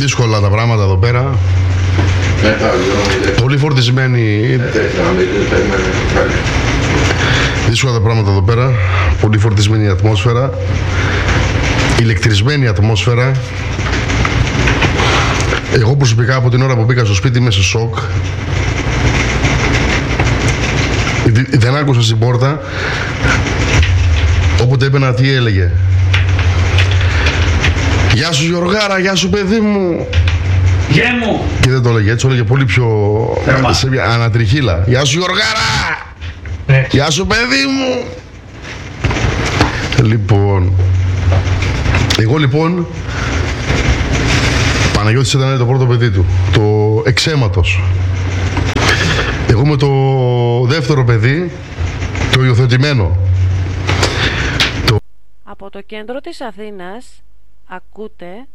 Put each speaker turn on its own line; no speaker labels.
Δύσκολα τα πράγματα εδώ πέρα. Πολύ φορτισμένη. Δύσκολα τα πράγματα εδώ πέρα. Πολύ φορτισμένη η ατμόσφαιρα. Ηλεκτρισμένη ατμόσφαιρα. Εγώ προσωπικά από την ώρα που μπήκα στο σπίτι είμαι σε σοκ. Δεν άκουσα στην πόρτα. Όποτε έμπαινα τι έλεγε. Γεια σου Γιωργάρα, γεια σου παιδί μου.
Γεια μου.
Και δεν το έλεγε έτσι, το έλεγε πολύ πιο σε μια ανατριχίλα. Γεια σου Γιωργάρα. Γεια σου παιδί μου. Λοιπόν, εγώ λοιπόν, Παναγιώτης ήταν το πρώτο παιδί του, το εξαίματος. Εγώ είμαι το δεύτερο παιδί, το υιοθετημένο.
Από το κέντρο της Αθήνας ακούτε